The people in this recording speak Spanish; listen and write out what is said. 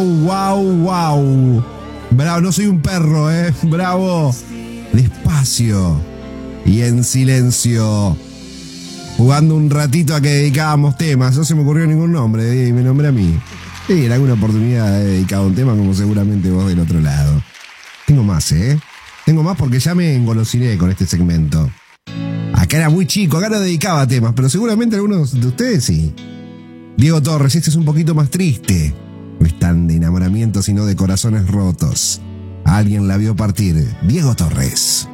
Wow, wow. Bravo, no soy un perro, bravo. Despacio y en silencio. Jugando un ratito a que dedicábamos temas. No se me ocurrió ningún nombre, y me nombré a mí. Sí, en alguna oportunidad he dedicado un tema, como seguramente vos del otro lado. Tengo más, Tengo más porque ya me engolosiné con este segmento. Acá era muy chico, acá no dedicaba temas, pero seguramente algunos de ustedes sí. Diego Torres, este es un poquito más triste. No es tan de enamoramiento, sino de corazones rotos. Alguien la vio partir. Diego Torres.